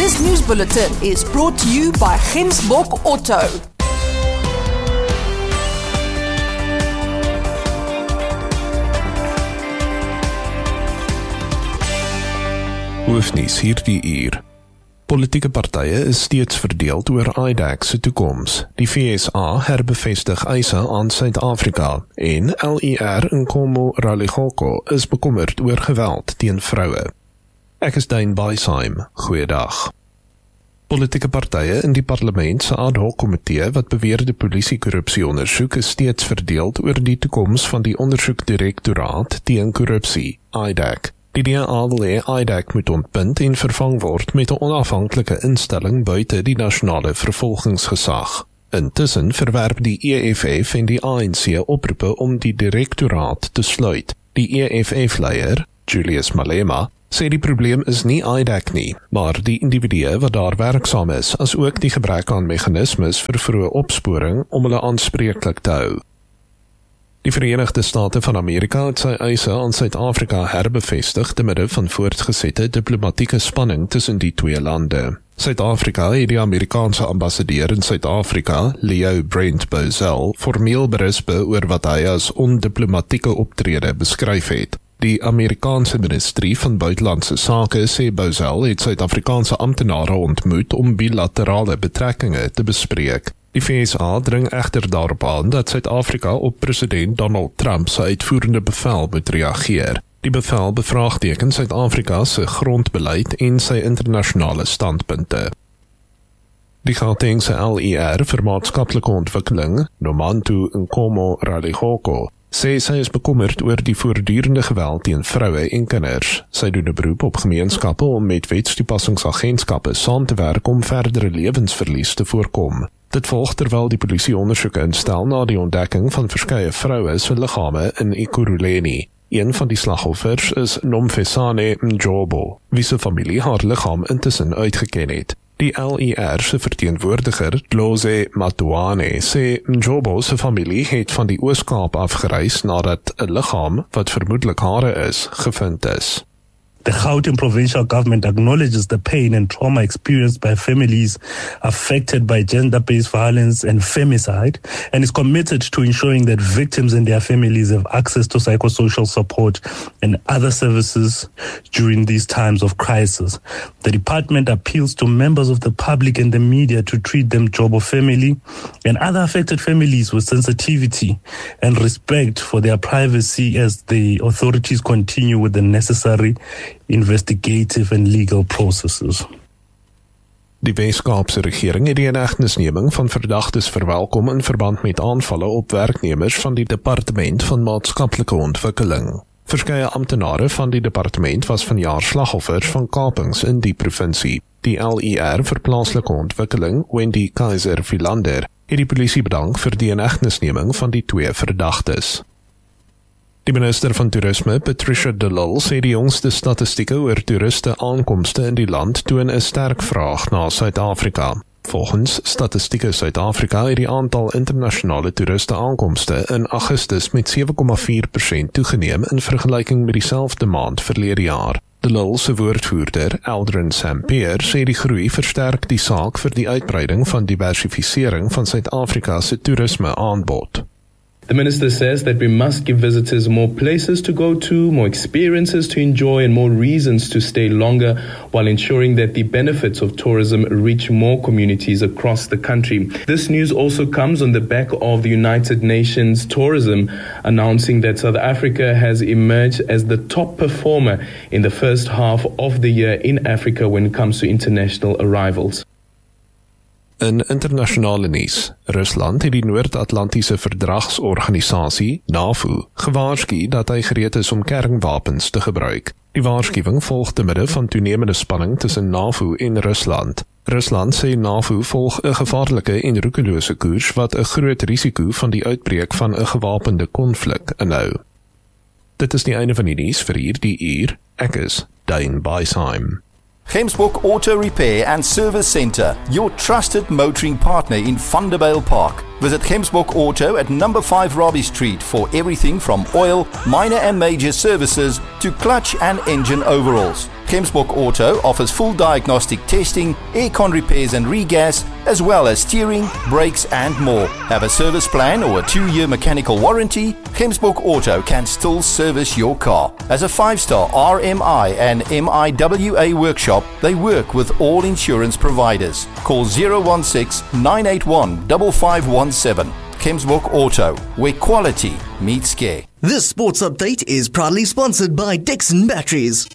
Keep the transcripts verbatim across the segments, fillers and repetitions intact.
This news bulletin is brought to you by Gemsbok Auto. Hoofnuus hierdie uur. Politieke partye is steeds verdeeld oor I D A C se toekoms. Die V S A herbevestig eise aan Suid-Afrika en L E R Nkomo Ralikhoko is bekommerd oor geweld teen vroue. Ek is Dane Bysheim. Goeiedag. Politieke partye in die parlement se ad hoc komitee wat beweerde polisiekorrupsie ondersoek is steeds verdeeld oor die toekoms van die ondersoekdirektoraat teen korrupsie, I D A C. Die D A wil hê I D A C moet ontbind en vervang word met 'n onafhanklike instelling buite die nasionale vervolgingsgesag. Intussen verwerp die E F F en die A N C oproepe om die direktoraat te sluit. Die E F F-leier, Julius Malema, sê die probleem is nie I D A C nie, maar die individue wat daar werksaam is, as ook die gebrek aan meganismes vir vroeë opsporing om hulle aanspreeklik te hou. Die Verenigde State van Amerika het sy eise aan Suid-Afrika herbevestig te midde van voortgesette diplomatieke spanning tussen die twee lande. Suid-Afrika het die Amerikaanse ambassadeur in Suid-Afrika, Leo Brent Bozell, formeel berispe oor wat hy as ondiplomatieke optrede beskryf het. Die Amerikaanse Ministerie van Buitelandse Sake sê Bozell het Suid-Afrikaanse amptenare ontmoet om bilaterale betrekkinge te bespreek. Die V S A dring egter daarop aan dat Suid-Afrika op president Donald Trump se uitvoerende bevel moet reageer. Die bevel bevraagteken Suid-Afrika se grondbeleid en sy internasionale standpunte. Die Gautengse L E R vir maatskaplike ontwikkeling, Nomantu Nkomo Ralikhoko, sê sy is bekommerd oor die voortdurende geweld teen vroue en kinders. Sy doen 'n beroep op gemeenskappe om met wetstoepassingsagentskappe saam te werk om verdere lewensverlies te voorkom. Dit volg terwyl die polisie ondersoeke instel na die ontdekking van verskeie vroue se liggame in Ekurhuleni. Een van die slagoffers is Nomfesane Mjobo, wie se familie haar liggaam intussen uitgeken het. Die L E R se verteenwoordiger, Dloze Matuane, sê Mjobo se familie het van die Oos-Kaap afgereis nadat 'n liggaam, wat vermoedelik hare is, gevind is. The Gauteng provincial government acknowledges the pain and trauma experienced by families affected by gender-based violence and femicide, and is committed to ensuring that victims and their families have access to psychosocial support and other services during these times of crisis. The department appeals to members of the public and the media to treat the Mjobo family and other affected families with sensitivity and respect for their privacy as the authorities continue with the necessary investigative and legal processes. Die Weskaapse regering het die inhegtenisneming van verdagtes verwelkom in verband met aanvalle op werknemers van die Departement van Maatskaplike Ontwikkeling. Verskeie amptenare van die departement was vanjaar slagoffers van kapings in die provinsie. Die L E R vir plaaslike ontwikkeling, Wendy Kaiser-Philander, het die polisie bedank vir die inhegtenisneming van die twee verdagtes. Die minister van Toerisme, Patricia de Lille, sê die jongste statistieke oor toeriste aankomste in die land toon 'n sterk vraag na Suid-Afrika. Volgens Statistieke Suid-Afrika het die aantal internasionale toeriste aankomste in Augustus met sewe komma vier persent toegeneem in vergelyking met dieselfde maand verlede jaar. De Lille se woordvoerder, Eldrin Sampear, sê die groei versterk die saak vir die uitbreiding van diversifisering van Suid-Afrika se toerisme aanbod. The minister says that we must give visitors more places to go to, more experiences to enjoy, and more reasons to stay longer, while ensuring that the benefits of tourism reach more communities across the country. This news also comes on the back of the United Nations Tourism announcing that South Africa has emerged as the top performer in the first half of the year in Africa when it comes to international arrivals. In internasionale nuus, Rusland het die Noord-Atlantiese Verdragsorganisasie, NAVO, gewaarsku dat hy gereed is om kernwapens te gebruik. Die waarskuwing volg te midde van toenemende spanning tussen NAVO en Rusland. Rusland sê NAVO volg 'n gevaarlike en roekelose koers wat 'n groot risiko van die uitbreek van 'n gewapende konflik inhou. Dit is die einde van die nuus vir hierdie uur. Ek is Dane Bysheim. Gemsbok Auto Repair and Service Centre, your trusted motoring partner in Vanderbijl Park. Visit Gemsbok Auto at number five Robbie Street for everything from oil, minor and major services to clutch and engine overhauls. Gemsbok Auto offers full diagnostic testing, aircon repairs and regas, as well as steering, brakes and more. Have a service plan or a two-year mechanical warranty? Gemsbok Auto can still service your car. As a five-star R M I and M I W A workshop, they work with all insurance providers. Call zero one six, nine eight one, five five one seven. Gemsbok Auto, where quality meets care. This sports update is proudly sponsored by Dixon Batteries.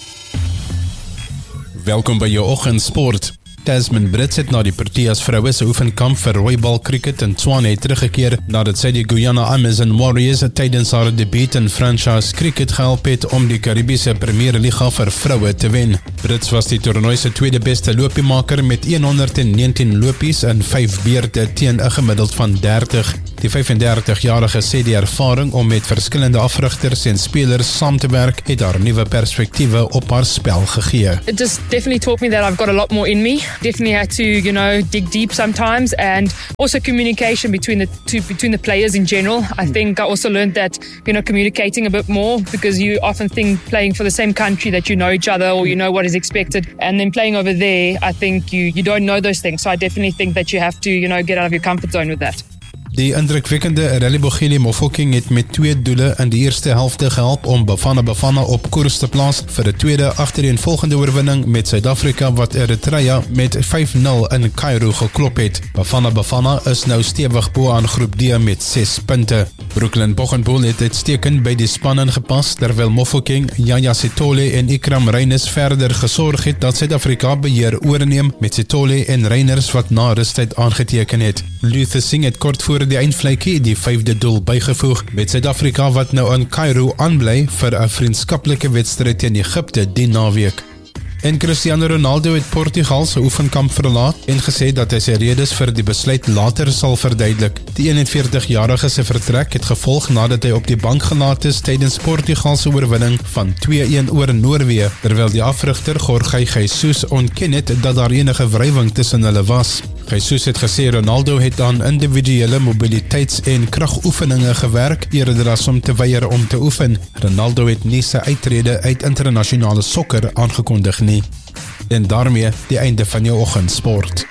Welkom by jou oggendsport. Tasman Brits het na die Proteas vroue se oefenkamp vir rooibal cricket in Tshwane teruggekeer nadat sy die Guyana Amazon Warriors tydens haar debuut in franchise cricket gehelp het om die Karibiese Premier Liga vir vroue te wen. Brits was die toernooi se tweede beste lopiemaker met honderd negentien lopies in vyf beurte teen 'n gemiddeld van dertig. Die vyf-en-dertig-jarige sê die ervaring om met verskillende afrigters en spelers saam te werk het haar nuwe perspektiewe op haar spel gegee. It just definitely taught me that I've got a lot more in me. Definitely had to, you know, dig deep sometimes, and also communication between the two, between the players in general. I think I also learned that, you know, communicating a bit more, because you often think playing for the same country that you know each other or you know what is expected, and then playing over there, I think you, you don't know those things. So I definitely think that you have to, you know, get out of your comfort zone with that. Die indrukwekkende Relebogile Mofokeng het met twee doele in die eerste helfte gehelp om Bafana Bafana op koers te plaas vir 'n tweede agtereenvolgende oorwinning met Suid-Afrika wat Eritrea met vyf nul in Cairo geklop het. Bafana Bafana is nou stewig bo aan groep D met ses punte. Brooklyn Bogenpoel het uitstekend by die span ingepas terwyl Mofokeng, Yaya Sithole en Ikram Reyners verder gesorg het dat Suid-Afrika beheer oorneem met Sithole en Reyners wat na rustyd aangeteken het. Luther Singh het kort voor die eindvlakkie die vyfde doel bygevoeg met Suid-Afrika wat nou in Cairo aanbly vir 'n vriendskaplike wedstryd teen Egipte die naweek. En Cristiano Ronaldo het Portugal se oefenkamp verlaat en gesê dat hy sy redes vir die besluit later sal verduidelik. Die eenenveertig-jarige se vertrek het gevolg nadat hy op die bank gelaat is tydens Portugal se oorwinning van twee-een oor Noorwe, terwyl die afrigter Jorge Jesus ontken het dat daar enige wrywing tussen hulle was. Jesus het gesê Ronaldo het aan individuele mobiliteits- en kragoefeninge gewerk eerder as om te weier om te oefen. Ronaldo het nie sy uittrede uit internasionale sokker aangekondig nie. En daarmee die einde van jou oggendsport.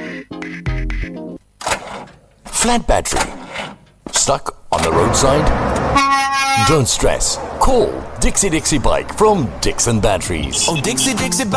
Flat battery. Stuck on the roadside? Don't stress. Call Dixie Dixie Bike from Dixon Batteries. Oh, Dixie Dixie Bike.